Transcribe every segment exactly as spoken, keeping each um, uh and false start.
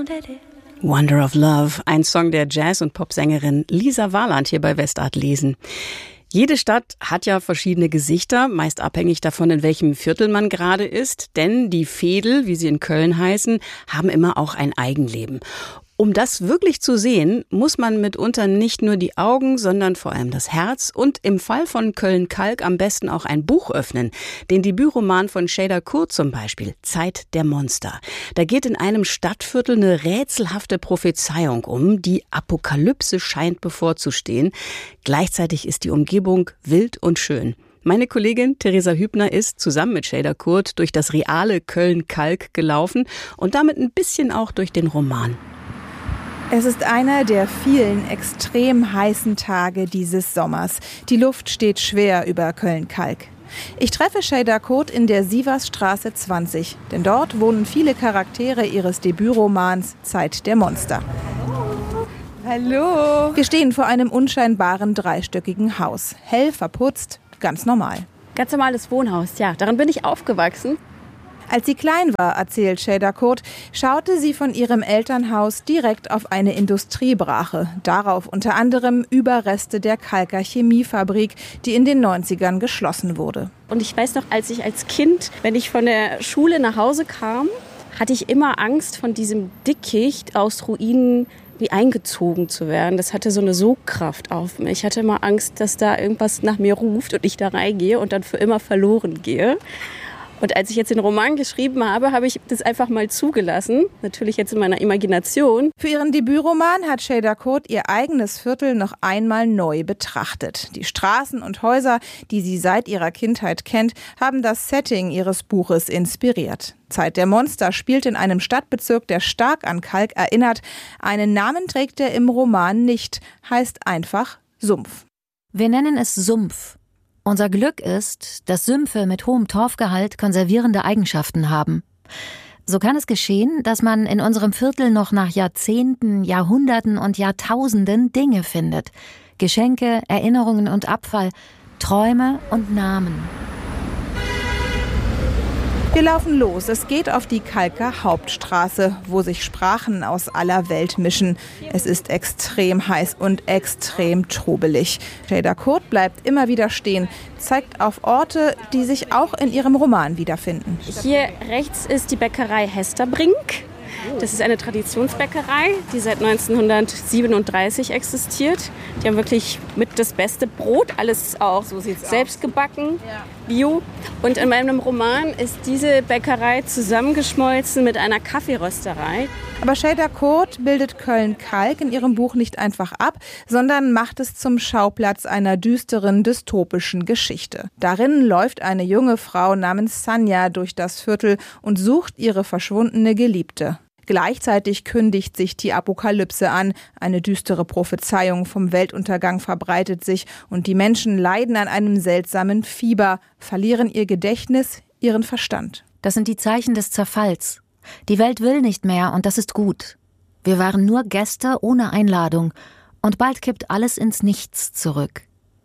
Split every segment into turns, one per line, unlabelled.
Wonder of Love, ein Song der Jazz- und Popsängerin Lisa Warland hier bei Westart lesen. Jede Stadt hat ja verschiedene Gesichter, meist abhängig davon, in welchem Viertel man gerade ist. Denn die Veedel, wie sie in Köln heißen, haben immer auch ein Eigenleben. Um das wirklich zu sehen, muss man mitunter nicht nur die Augen, sondern vor allem das Herz und im Fall von Köln-Kalk am besten auch ein Buch öffnen. Den Debütroman von Şeyda Kurt zum Beispiel, Zeit der Monster. Da geht in einem Stadtviertel eine rätselhafte Prophezeiung um. Die Apokalypse scheint bevorzustehen. Gleichzeitig ist die Umgebung wild und schön. Meine Kollegin Theresa Hübner ist zusammen mit Şeyda Kurt durch das reale Köln-Kalk gelaufen und damit ein bisschen auch durch den Roman.
Es ist einer der vielen extrem heißen Tage dieses Sommers. Die Luft steht schwer über Köln-Kalk. Ich treffe Şeyda Kurt in der Sieversstraße zwanzig, denn dort wohnen viele Charaktere ihres Debütromans Zeit der Monster.
Hallo!
Wir stehen vor einem unscheinbaren dreistöckigen Haus. Hell verputzt, ganz normal.
Ganz normales Wohnhaus, ja. Darin bin ich aufgewachsen.
Als sie klein war, erzählt Şeyda Kurt, schaute sie von ihrem Elternhaus direkt auf eine Industriebrache. Darauf unter anderem Überreste der Kalker Chemiefabrik, die in den neunzigern geschlossen wurde.
Und ich weiß noch, als ich als Kind, wenn ich von der Schule nach Hause kam, hatte ich immer Angst, von diesem Dickicht aus Ruinen wie eingezogen zu werden. Das hatte so eine Sogkraft auf mich. Ich hatte immer Angst, dass da irgendwas nach mir ruft und ich da reingehe und dann für immer verloren gehe. Und als ich jetzt den Roman geschrieben habe, habe ich das einfach mal zugelassen. Natürlich jetzt in meiner Imagination.
Für ihren Debütroman hat Şeyda Kurt ihr eigenes Viertel noch einmal neu betrachtet. Die Straßen und Häuser, die sie seit ihrer Kindheit kennt, haben das Setting ihres Buches inspiriert. Zeit der Monster spielt in einem Stadtbezirk, der stark an Kalk erinnert. Einen Namen trägt er im Roman nicht, heißt einfach Sumpf.
Wir nennen es Sumpf. Unser Glück ist, dass Sümpfe mit hohem Torfgehalt konservierende Eigenschaften haben. So kann es geschehen, dass man in unserem Viertel noch nach Jahrzehnten, Jahrhunderten und Jahrtausenden Dinge findet. Geschenke, Erinnerungen und Abfall, Träume und Namen.
Wir laufen los. Es geht auf die Kalker Hauptstraße, wo sich Sprachen aus aller Welt mischen. Es ist extrem heiß und extrem trubelig. Şeyda Kurt bleibt immer wieder stehen, zeigt auf Orte, die sich auch in ihrem Roman wiederfinden.
Hier rechts ist die Bäckerei Hesterbrink. Das ist eine Traditionsbäckerei, die seit neunzehnhundertsiebenunddreißig existiert. Die haben wirklich mit das beste Brot, alles auch so sieht's selbst gebacken, bio. Und in meinem Roman ist diese Bäckerei zusammengeschmolzen mit einer Kaffeerösterei.
Aber Şeyda Kurt bildet Köln-Kalk in ihrem Buch nicht einfach ab, sondern macht es zum Schauplatz einer düsteren, dystopischen Geschichte. Darin läuft eine junge Frau namens Sanja durch das Viertel und sucht ihre verschwundene Geliebte. Gleichzeitig kündigt sich die Apokalypse an. Eine düstere Prophezeiung vom Weltuntergang verbreitet sich und die Menschen leiden an einem seltsamen Fieber, verlieren ihr Gedächtnis, ihren Verstand.
Das sind die Zeichen des Zerfalls. Die Welt will nicht mehr und das ist gut. Wir waren nur Gäste ohne Einladung und bald kippt alles ins Nichts zurück.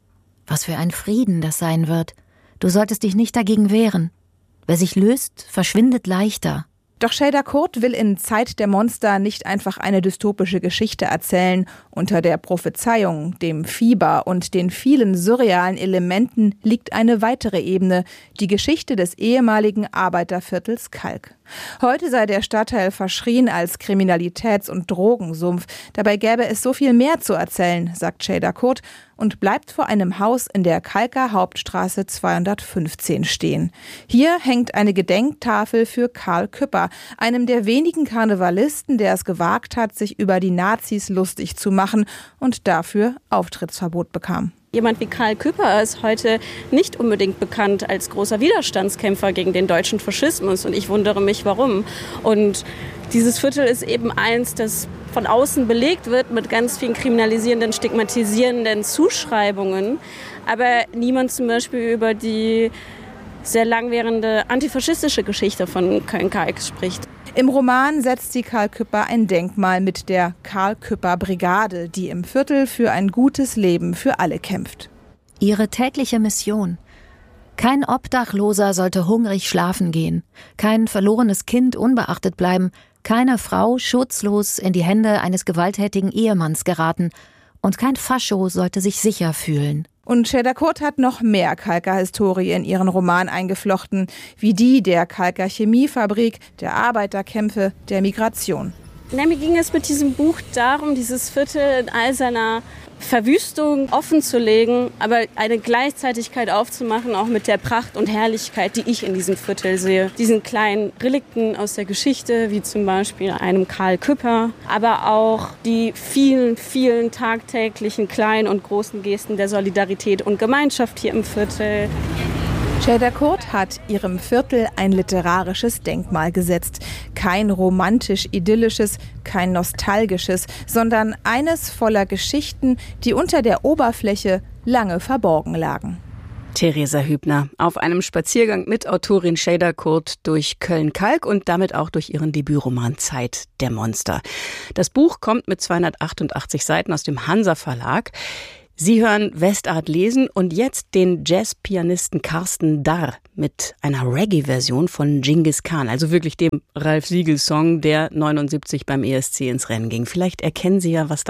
Was für ein Frieden das sein wird. Du solltest dich nicht dagegen wehren. Wer sich löst, verschwindet leichter.
Doch Şeyda Kurt will in Zeit der Monster nicht einfach eine dystopische Geschichte erzählen. Unter der Prophezeiung, dem Fieber und den vielen surrealen Elementen liegt eine weitere Ebene, die Geschichte des ehemaligen Arbeiterviertels Kalk. Heute sei der Stadtteil verschrien als Kriminalitäts- und Drogensumpf. Dabei gäbe es so viel mehr zu erzählen, sagt Şeyda Kurt und bleibt vor einem Haus in der Kalker Hauptstraße zweihundertfünfzehn stehen. Hier hängt eine Gedenktafel für Karl Küpper, einem der wenigen Karnevalisten, der es gewagt hat, sich über die Nazis lustig zu machen und dafür Auftrittsverbot bekam.
Jemand wie Karl Küpper ist heute nicht unbedingt bekannt als großer Widerstandskämpfer gegen den deutschen Faschismus. Und ich wundere mich, warum. Und dieses Viertel ist eben eins, das von außen belegt wird mit ganz vielen kriminalisierenden, stigmatisierenden Zuschreibungen. Aber niemand zum Beispiel über die sehr langwährende antifaschistische Geschichte von Köln-Kalk spricht.
Im Roman setzt sie Karl Küpper ein Denkmal mit der Karl-Küpper-Brigade, die im Viertel für ein gutes Leben für alle kämpft.
Ihre tägliche Mission. Kein Obdachloser sollte hungrig schlafen gehen, kein verlorenes Kind unbeachtet bleiben, keine Frau schutzlos in die Hände eines gewalttätigen Ehemanns geraten und kein Fascho sollte sich sicher fühlen.
Und Cheder Kurt hat noch mehr Kalkar-Historie in ihren Roman eingeflochten, wie die der Kalkar Chemiefabrik, der Arbeiterkämpfe, der Migration.
Na, mir ging es mit diesem Buch darum, dieses Viertel in all seiner Verwüstung offen zu legen, aber eine Gleichzeitigkeit aufzumachen, auch mit der Pracht und Herrlichkeit, die ich in diesem Viertel sehe. Diesen kleinen Relikten aus der Geschichte, wie zum Beispiel einem Karl Küpper, aber auch die vielen, vielen tagtäglichen kleinen und großen Gesten der Solidarität und Gemeinschaft hier im Viertel.
Cheder Kurt hat ihrem Viertel ein literarisches Denkmal gesetzt. Kein romantisch-idyllisches, kein nostalgisches, sondern eines voller Geschichten, die unter der Oberfläche lange verborgen lagen.
Theresa Hübner auf einem Spaziergang mit Autorin Cheder Kurt durch Köln-Kalk und damit auch durch ihren Debütroman Zeit der Monster. Das Buch kommt mit zweihundertachtundachtzig Seiten aus dem Hansa Verlag. Sie hören Westart lesen und jetzt den Jazzpianisten Carsten Darr mit einer Reggae-Version von Genghis Khan, also wirklich dem Ralf Siegel-Song, der neunundsiebzig beim E S C ins Rennen ging. Vielleicht erkennen Sie ja, was da